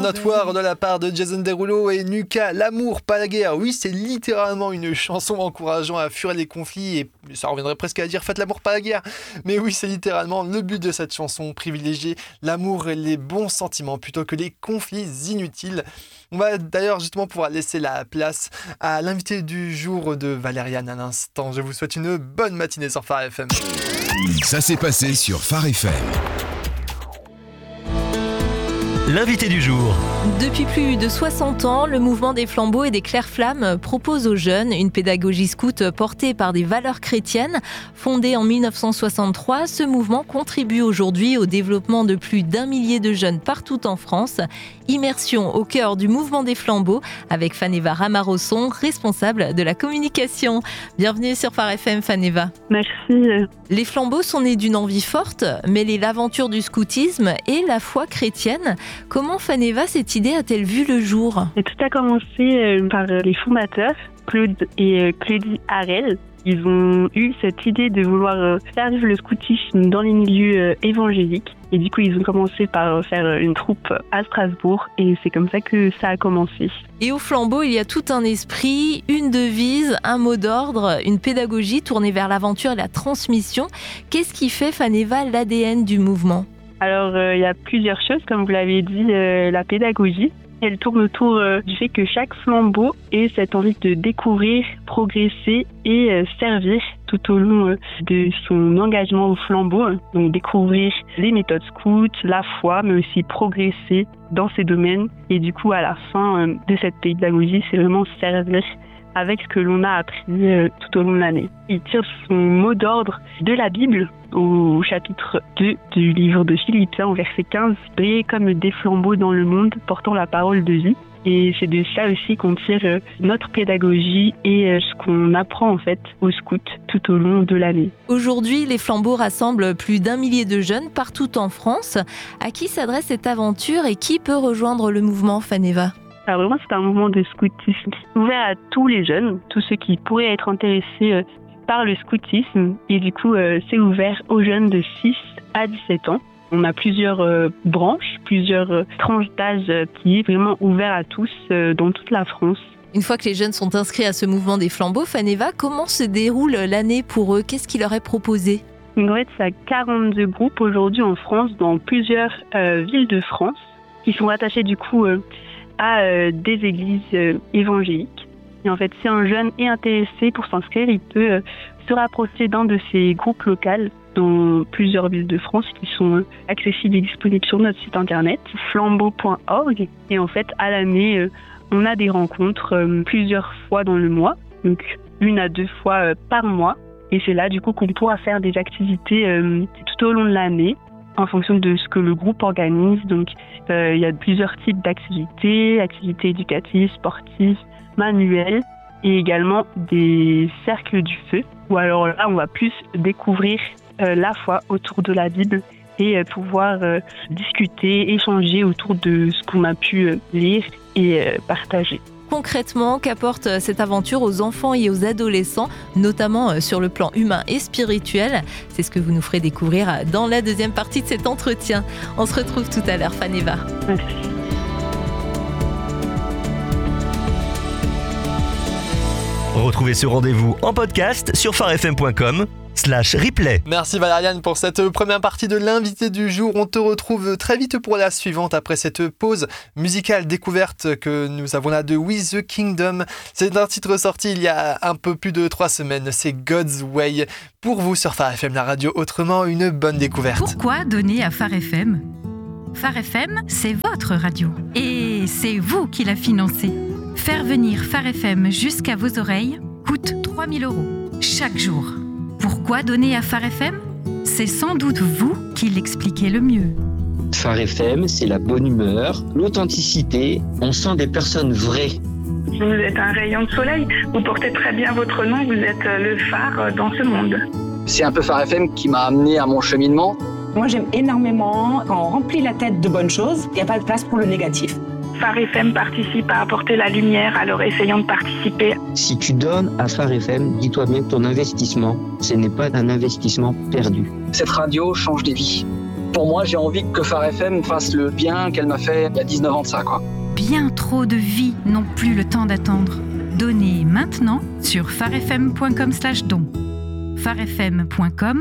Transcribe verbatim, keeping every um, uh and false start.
Not War de la part de Jason Derulo et Nuka. L'amour, pas la guerre. Oui, c'est littéralement une chanson encourageant à fuir les conflits et ça reviendrait presque à dire faites l'amour, pas la guerre. Mais oui, c'est littéralement le but de cette chanson, privilégier l'amour et les bons sentiments plutôt que les conflits inutiles. On va d'ailleurs justement pouvoir laisser la place à l'invité du jour de Valériane à l'instant. Je vous souhaite une bonne matinée sur Phare F M. Ça s'est passé sur Phare F M. L'invité du jour. Depuis plus de soixante ans, le mouvement des flambeaux et des clairs-flammes propose aux jeunes une pédagogie scout portée par des valeurs chrétiennes. Fondé en dix-neuf cent soixante-trois, ce mouvement contribue aujourd'hui au développement de plus d'un millier de jeunes partout en France. Immersion au cœur du mouvement des flambeaux avec Faneva Ramarosson, responsable de la communication. Bienvenue sur Phare F M, Faneva. Merci. Les flambeaux sont nés d'une envie forte, mêler l'aventure du scoutisme et la foi chrétienne. Comment, Faneva, cette idée a-t-elle vu le jour ? Et tout a commencé par les fondateurs, Claude et Claudie Harel. Ils ont eu cette idée de vouloir faire vivre le scoutisme dans les milieux évangéliques. Et du coup, ils ont commencé par faire une troupe à Strasbourg et c'est comme ça que ça a commencé. Et au flambeau, il y a tout un esprit, une devise, un mot d'ordre, une pédagogie tournée vers l'aventure et la transmission. Qu'est-ce qui fait, Faneva, l'A D N du mouvement ? Alors, euh, il y a plusieurs choses, comme vous l'avez dit, euh, la pédagogie. Elle tourne autour euh, du fait que chaque flambeau ait cette envie de découvrir, progresser et euh, servir tout au long euh, de son engagement au flambeau. Donc, découvrir les méthodes scouts, la foi, mais aussi progresser dans ces domaines. Et du coup, à la fin euh, de cette pédagogie, c'est vraiment servir avec ce que l'on a appris euh, tout au long de l'année. Il tire son mot d'ordre de la Bible au chapitre deux du livre de Philippiens au verset quinze. « Brillez comme des flambeaux dans le monde, portant la parole de vie ». Et c'est de ça aussi qu'on tire euh, notre pédagogie et euh, ce qu'on apprend en fait aux scouts tout au long de l'année. Aujourd'hui, les flambeaux rassemblent plus d'un millier de jeunes partout en France. À qui s'adresse cette aventure et qui peut rejoindre le mouvement, Faneva ? Alors vraiment, c'est un mouvement de scoutisme ouvert à tous les jeunes, tous ceux qui pourraient être intéressés euh, par le scoutisme. Et du coup, euh, c'est ouvert aux jeunes de six à dix-sept ans. On a plusieurs euh, branches, plusieurs euh, tranches d'âge euh, qui est vraiment ouvert à tous euh, dans toute la France. Une fois que les jeunes sont inscrits à ce mouvement des flambeaux, Faneva, comment se déroule l'année pour eux ? Qu'est-ce qui leur est proposé ? En fait, il y a quarante-deux groupes aujourd'hui en France, dans plusieurs euh, villes de France, qui sont rattachés du coup euh, à euh, des églises euh, évangéliques. Et en fait, si un jeune est intéressé pour s'inscrire, il peut euh, se rapprocher d'un de ces groupes locaux dans plusieurs villes de France qui sont euh, accessibles et disponibles sur notre site internet, flambeau point org. Et en fait, à l'année, euh, on a des rencontres euh, plusieurs fois dans le mois, donc une à deux fois euh, par mois. Et c'est là, du coup, qu'on pourra faire des activités euh, tout au long de l'année, en fonction de ce que le groupe organise. Donc, euh, il y a plusieurs types d'activités, activités éducatives, sportives, manuelles, et également des cercles du feu, où alors là, on va plus découvrir euh, la foi autour de la Bible et euh, pouvoir euh, discuter, échanger autour de ce qu'on a pu euh, lire et euh, partager. Concrètement, qu'apporte cette aventure aux enfants et aux adolescents, notamment sur le plan humain et spirituel ? C'est ce que vous nous ferez découvrir dans la deuxième partie de cet entretien. On se retrouve tout à l'heure, Faneva. Merci. Retrouvez ce rendez-vous en podcast sur pharefm point com slash replay. Merci Valériane pour cette première partie de l'invité du jour. On te retrouve très vite pour la suivante après cette pause musicale découverte que nous avons là de We the Kingdom. C'est un titre sorti il y a un peu plus de trois semaines. C'est God's Way. Pour vous sur Phare F M, la radio autrement, une bonne découverte. Pourquoi donner à Phare F M ? Phare F M, c'est votre radio. Et c'est vous qui la financez. Faire venir Phare F M jusqu'à vos oreilles coûte trois mille euros chaque jour. Pourquoi donner à Phare F M ? C'est sans doute vous qui l'expliquez le mieux. Phare F M, c'est la bonne humeur, l'authenticité, on sent des personnes vraies. Vous êtes un rayon de soleil, vous portez très bien votre nom, vous êtes le phare dans ce monde. C'est un peu Phare F M qui m'a amené à mon cheminement. Moi j'aime énormément quand on remplit la tête de bonnes choses, il n'y a pas de place pour le négatif. Phare F M participe à apporter la lumière, alors essayons de participer. Si tu donnes à Phare F M, dis-toi bien que ton investissement, ce n'est pas un investissement perdu. Cette radio change des vies. Pour moi, j'ai envie que Phare F M fasse le bien qu'elle m'a fait il y a dix-neuf ans de ça, quoi. Bien trop de vies n'ont plus le temps d'attendre. Donnez maintenant sur farefm point com slash don. farefm point com